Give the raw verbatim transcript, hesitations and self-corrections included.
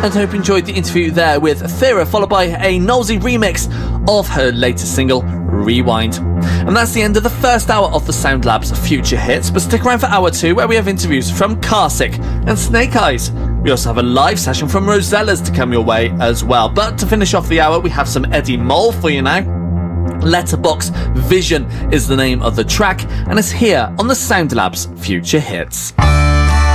and hope you enjoyed the interview there with Thera, followed by a Nolsey remix of her latest single, Rewind. And that's the end of the first hour of the Sound Lab's Future Hits, but stick around for hour two, where we have interviews from Carsick and Snake Eyes. We also have a live session from Rosellas to come your way as well. But to finish off the hour, we have some Eddie Mole for you now. Letterbox Vision is the name of the track, and it's here on the Sound Lab's Future Hits.